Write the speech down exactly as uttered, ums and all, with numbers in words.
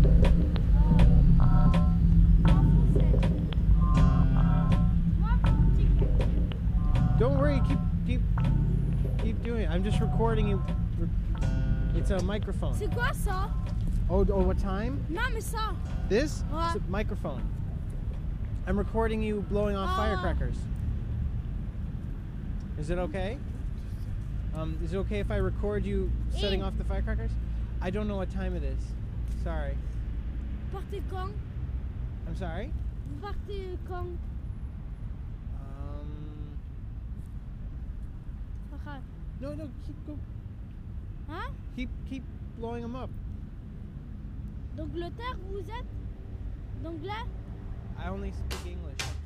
Don't worry, keep keep keep doing it. I'm just recording you. It's a microphone. C'est quoi ça? Oh, oh, what time? Non, mais ça. This? Ouais. It's a microphone. I'm recording you blowing off Ah. firecrackers. Is it okay? Um, is it okay if I record you setting Eh. off the firecrackers? I don't know what time it is. Sorry. Partez quand? I'm sorry? Vous partez quand? Um, Arrête. no, no, keep go, Hein? keep keep blowing them up. D'Angleterre, vous êtes? D'anglais? I only speak English.